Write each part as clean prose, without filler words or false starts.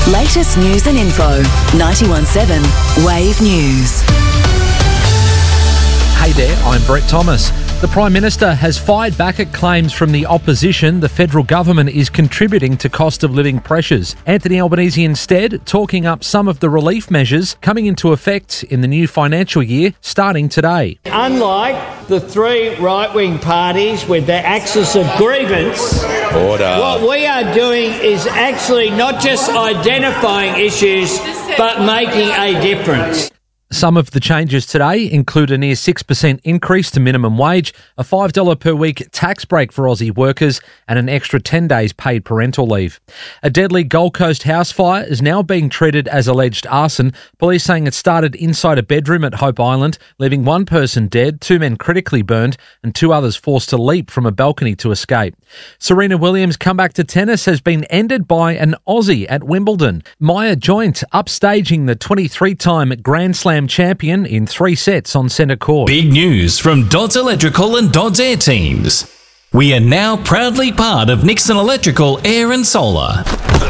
Latest news and info. 91.7 Wave News. Hey there, I'm Brett Thomas. The Prime Minister has fired back at claims from the opposition the federal government is contributing to cost of living pressures. Anthony Albanese instead talking up some of the relief measures coming into effect in the new financial year starting today. Unlike the three right-wing parties with their axis of grievance, what we are doing is actually not just identifying issues but making a difference. Some of the changes today include a near 6% increase to minimum wage, a $5 per week tax break for Aussie workers, and an extra 10 days paid parental leave. A deadly Gold Coast house fire is now being treated as alleged arson. Police saying it started inside a bedroom at Hope Island, leaving one person dead, 2 men critically burned, and 2 others forced to leap from a balcony to escape. Serena Williams' comeback to tennis has been ended by an Aussie at Wimbledon. Maya Joint upstaging the 23-time Grand Slam champion in 3 sets on centre court. Big news from Dodds Electrical and Dodds Air teams. We are now proudly part of Nixon Electrical Air and Solar.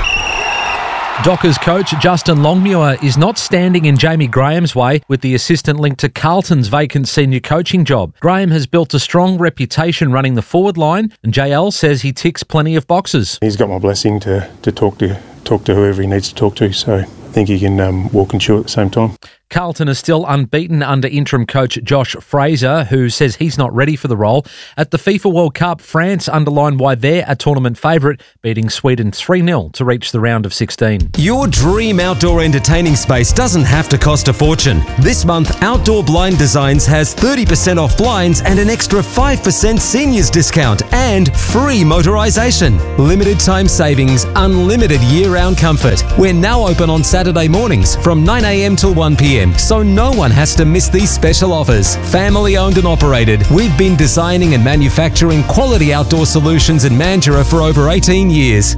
Dockers coach Justin Longmuir is not standing in Jamie Graham's way with the assistant linked to Carlton's vacant senior coaching job. Graham has built a strong reputation running the forward line, and JL says he ticks plenty of boxes. He's got my blessing to talk to whoever he needs to talk to, so I think he can walk and chew at the same time. Carlton is still unbeaten under interim coach Josh Fraser, who says he's not ready for the role. At the FIFA World Cup, France underlined why they're a tournament favourite, beating Sweden 3-0 to reach the round of 16. Your dream outdoor entertaining space doesn't have to cost a fortune. This month, Outdoor Blind Designs has 30% off blinds and an extra 5% seniors discount and free motorisation. Limited time savings, unlimited year-round comfort. We're now open on Saturday mornings from 9 a.m. till 1 p.m. so no one has to miss these special offers. Family owned and operated, we've been designing and manufacturing quality outdoor solutions in Mandurah for over 18 years.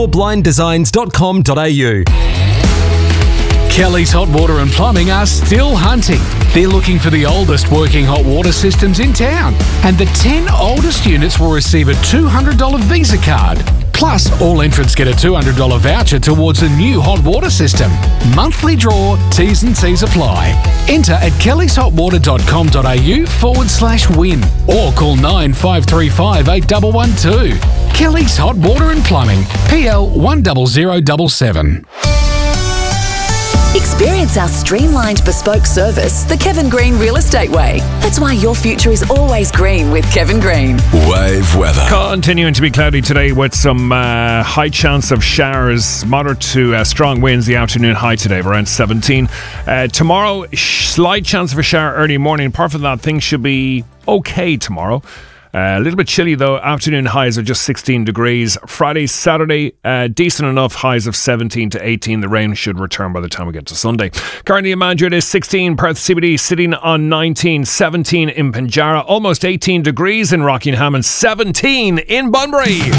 OutdoorBlindDesigns.com.au. Kelly's Hot Water and Plumbing are still hunting. They're looking for the oldest working hot water systems in town. And the 10 oldest units will receive a $200 Visa card. Plus, all entrants get a $200 voucher towards a new hot water system. Monthly draw, T's and C's apply. Enter at kellysHotWater.com.au/win or call 9535 8112. Kelly's Hot Water and Plumbing, PL 10077. Experience our streamlined bespoke service, the Kevin Green Real Estate Way. That's why your future is always green with Kevin Green. Wave weather. Continuing to be cloudy today with some high chance of showers, moderate to strong winds. The afternoon high today of around 17. Tomorrow, slight chance of a shower early morning. Apart from that, things should be okay tomorrow. A little bit chilly though. Afternoon highs are just 16 degrees. Friday, Saturday, decent enough. Highs of 17 to 18. The rain should return by the time we get to Sunday. Currently in Mandurah it is 16. Perth CBD sitting on 19. 17 in Pinjarra. Almost 18 degrees in Rockingham and 17 in Bunbury.